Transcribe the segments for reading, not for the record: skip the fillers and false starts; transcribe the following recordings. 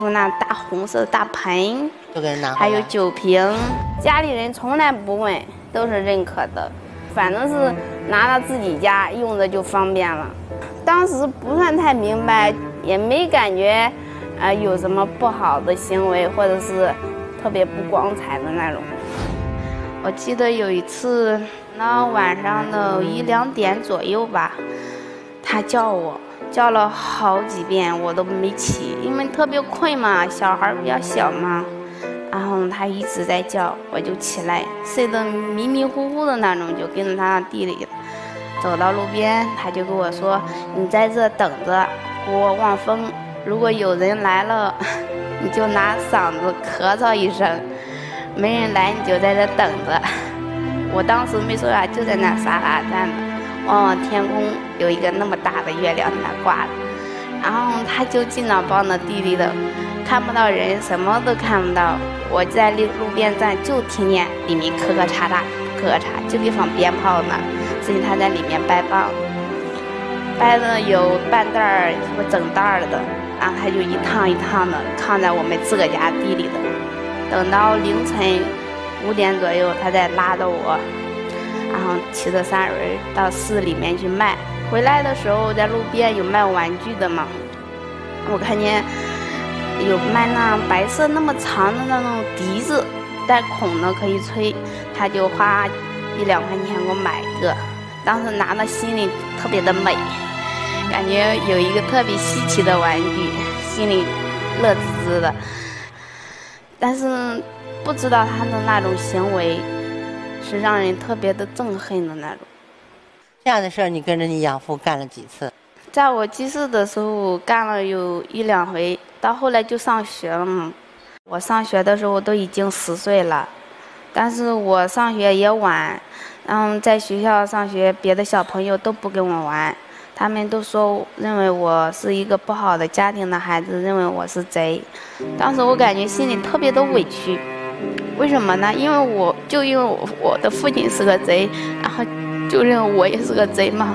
那大红色的大盆， 就给人拿， 还有酒瓶，家里人从来不问，都是认可的，反正是拿到自己家用的就方便了。当时不算太明白，也没感觉，有什么不好的行为，或者是特别不光彩的那种。我记得有一次，那晚上的1、2点左右吧，他叫我。叫了好几遍我都没起，因为特别困嘛，小孩比较小嘛，然后他一直在叫，我就起来，睡得迷迷糊糊的那种，就跟着他地里走到路边，他就跟我说：“你在这等着，给我望风，如果有人来了，你就拿嗓子咳嗽一声，没人来你就在这等着。”我当时没说话，就在那沙发站着。望天空有一个那么大的月亮在那挂着，然后他就进了帮的地里的，看不到人，什么都看不到。我在路边站，就听见里面磕磕嚓嚓，磕磕嚓，就得放鞭炮呢。所以他在里面掰棒，掰的有半袋儿或整袋儿的，然后他就一趟一趟的扛在我们自个家地里的。等到凌晨5点左右，他再拉着我。然后骑着3轮到市里面去卖，回来的时候在路边有卖玩具的嘛，我看见有卖那白色那么长的那种笛子，带孔的可以吹，他就花1、2块钱给我买一个，当时拿到心里特别的美，感觉有一个特别稀奇的玩具，心里乐滋滋的，但是不知道他的那种行为是让人特别的憎恨的那种。 这样的事儿你跟着你养父干了几次？ 在我记事的时候干了有1、2回，到后来就上学了嘛。我上学的时候都已经10岁了，但是我上学也晚，然后在学校上学，别的小朋友都不跟我玩，他们都说认为我是一个不好的家庭的孩子，认为我是贼。当时我感觉心里特别的委屈。为什么呢？因为我的父亲是个贼，然后就认为我也是个贼嘛。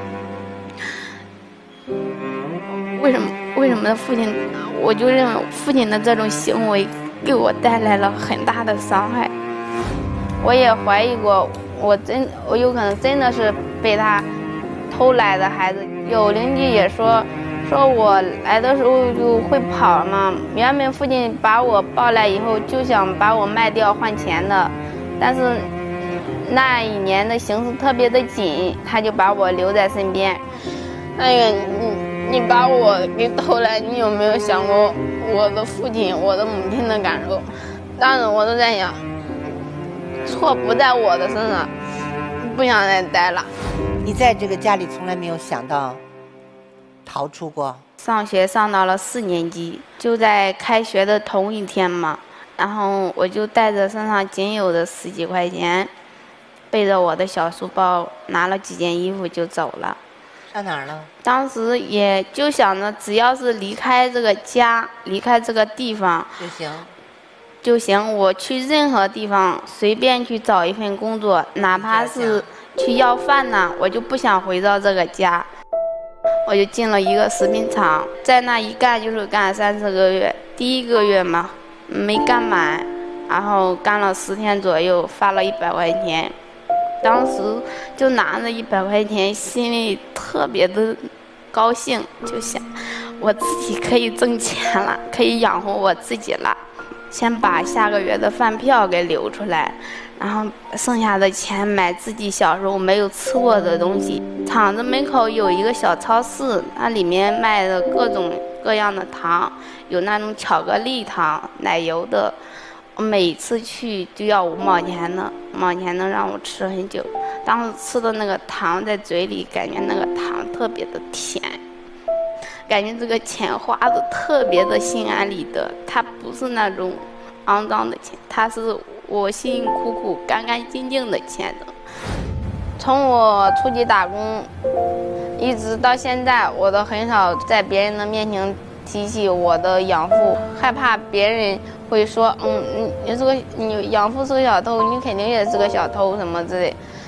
为什么父亲？我就认为父亲的这种行为给我带来了很大的伤害。我也怀疑过，我有可能真的是被他偷来的孩子。有邻居也说我来的时候就会跑嘛，原本父亲把我抱来以后就想把我卖掉换钱的，但是那一年的形势特别的紧，他就把我留在身边。你把我给偷来，你有没有想过我的父亲我的母亲的感受？当时我都在想，错不在我的身上，不想再待了。 你在这个家里从来没有想到逃出过？ 上学上到了4年级，就在开学的同一天嘛，然后我就带着身上仅有的10几块钱，背着我的小书包，拿了几件衣服就走了。 上哪儿了？ 当时也就想着，只要是离开这个家，离开这个地方就行。我去任何地方，随便去找一份工作，哪怕是去要饭呢，我就不想回到这个家。我就进了一个食品厂，在那一干就是干3、4个月。第1个月嘛，没干满，然后干了10天左右，发了100块钱。当时就拿着100块钱，心里特别的高兴，就想我自己可以挣钱了，可以养活我自己了。先把下个月的饭票给留出来，然后剩下的钱买自己小时候没有吃过的东西。厂子门口有一个小超市，那里面卖的各种各样的糖，有那种巧克力糖、奶油的。我每次去就要5毛钱的，5毛钱能让我吃很久。当时吃的那个糖在嘴里，感觉那个糖特别的甜，感觉这个钱花的特别的心安理得。它不是那种肮脏的钱，它是我辛辛苦苦、干干净净的钱的。从我出去打工一直到现在，我都很少在别人的面前提起我的养父，害怕别人会说你养父是个小偷，你肯定也是个小偷什么之类。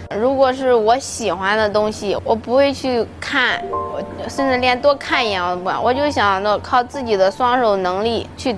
如果是我喜欢的东西，我不会去看，我甚至连多看一眼我都不管，我就想着靠自己的双手能力去